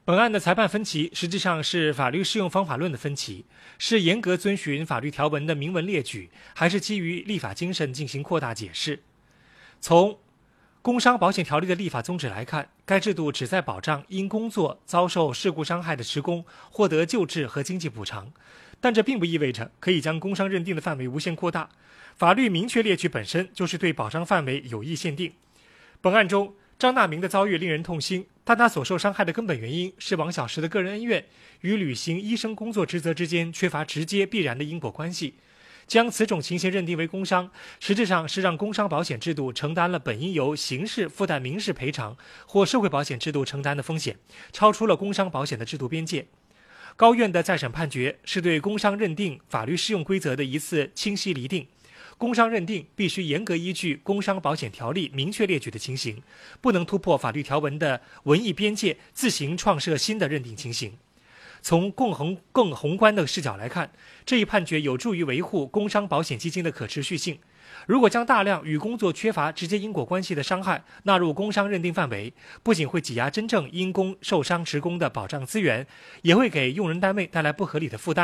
本案的裁判分歧实际上是法律适用方法论的分歧，是严格遵循法律条文的明文列举，还是基于立法精神进行扩大解释。从工伤保险条例的立法宗旨来看，该制度旨在保障因工作遭受事故伤害的职工获得救治和经济补偿，但这并不意味着可以将工伤认定的范围无限扩大。法律明确列举本身就是对保障范围有意限定。本案中，张大明的遭遇令人痛心，但他所受伤害的根本原因是王小石的个人恩怨与履行医生工作职责之间缺乏直接必然的因果关系。将此种情形认定为工伤，实质上是让工伤保险制度承担了本应由刑事负担民事赔偿或社会保险制度承担的风险，超出了工伤保险的制度边界。高院的再审判决是对工伤认定法律适用规则的一次清晰厘定。工伤认定必须严格依据工伤保险条例明确列举的情形，不能突破法律条文的文艺边界，自行创设新的认定情形。从更宏观的视角来看，这一判决有助于维护工伤保险基金的可持续性。如果将大量与工作缺乏直接因果关系的伤害纳入工伤认定范围，不仅会挤压真正因工受伤职工的保障资源，也会给用人单位带来不合理的负担。